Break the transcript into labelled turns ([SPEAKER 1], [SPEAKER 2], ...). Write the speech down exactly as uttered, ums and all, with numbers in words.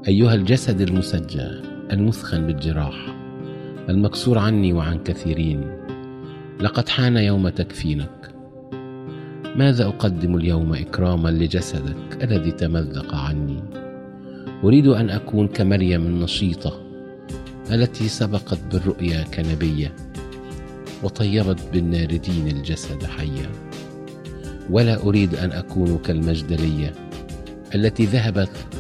[SPEAKER 1] أيها الجسد المسجى المثخن بالجراح المكسور عني وعن كثيرين، لقد حان يوم تكفينك. ماذا أقدم اليوم إكراما لجسدك الذي تمزق عني؟ أريد أن أكون كمريم النشيطة التي سبقت بالرؤيا كنبية وطيبت بالناردين الجسد حيا، ولا أريد أن أكون كالمجدلية التي ذهبت